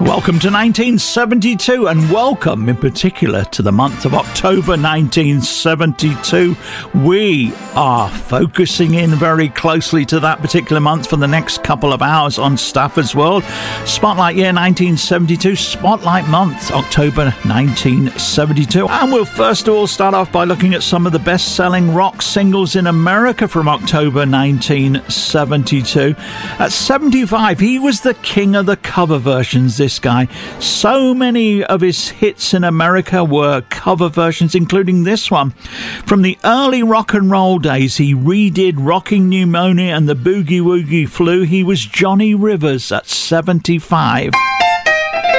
Welcome to 1972, and welcome in particular to the month of October 1972. We are focusing in very closely to that particular month for the next couple of hours on Stafford's World. Spotlight year 1972, Spotlight month, October 1972. And we'll first of all start off by looking at some of the best-selling rock singles in America from October 1972. At 75, he was the king of the cover versions, this guy. So many of his hits in America were cover versions, including this one. From the early rock and roll days, he redid Rocking Pneumonia and the Boogie Woogie Flu. He was Johnny Rivers at 75.